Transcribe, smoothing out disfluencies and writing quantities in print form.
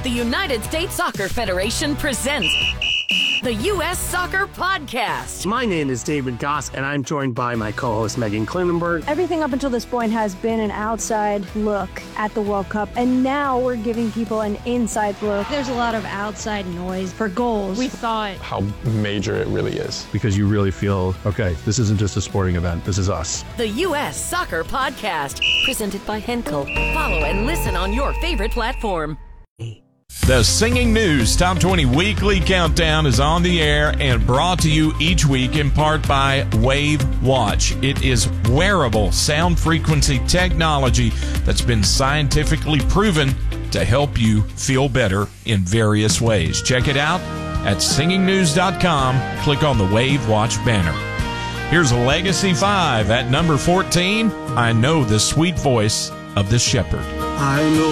The United States Soccer Federation presents the U.S. Soccer Podcast. My name is David Goss, and I'm joined by my co-host Megan Klinenberg. Everything up until this point has been an outside look at the World Cup, and now we're giving people an inside look. There's a lot of outside noise for goals. We thought how major it really is. Because you really feel, okay, this isn't just a sporting event, this is us. The U.S. Soccer Podcast, presented by Henkel. Follow and listen on your favorite platform. The Singing News Top 20 Weekly Countdown is on the air and brought to you each week in part by Wave Watch. It is wearable sound frequency technology that's been scientifically proven to help you feel better in various ways. Check it out at singingnews.com. Click on the Wave Watch banner. Here's Legacy 5 at number 14. I Know the Sweet Voice of the Shepherd. I know